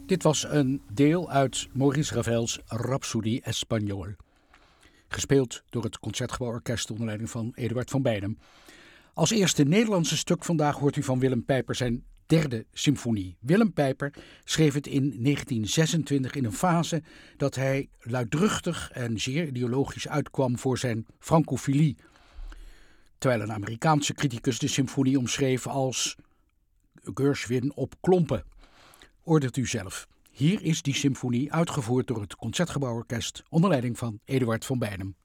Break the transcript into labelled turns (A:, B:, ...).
A: Dit was een deel uit Maurice Ravels Rhapsodie Espagnole. Gespeeld door het Concertgebouworkest onder leiding van Eduard van Beijnem. Als eerste Nederlandse stuk vandaag hoort u van Willem Pijper zijn derde symfonie. Willem Pijper schreef het in 1926 in een fase dat hij luidruchtig en zeer ideologisch uitkwam voor zijn francofilie. Terwijl een Amerikaanse criticus de symfonie omschreef als Gershwin op klompen. Oordeelt u zelf. Hier is die symfonie uitgevoerd door het Concertgebouworkest onder leiding van Eduard van Beijnem.